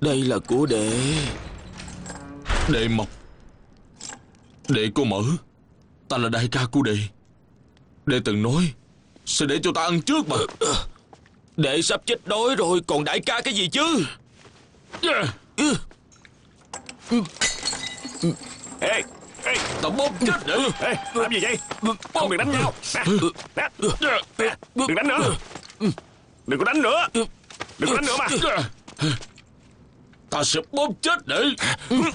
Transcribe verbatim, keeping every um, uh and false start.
Đây là của đệ. Đệ Mộc, đệ cô Mở, ta là đại ca của đệ. Đệ từng nói sẽ để cho ta ăn trước mà. Đệ sắp chết đói rồi, còn đại ca cái gì chứ? Ê, ê, Ta bóp chết đệ. ê, làm gì vậy? Không được đánh nhau. Nè, nè, đừng đánh nữa. Đừng có đánh nữa. Đừng có đánh nữa mà. Ta sẽ bóp chết đệ.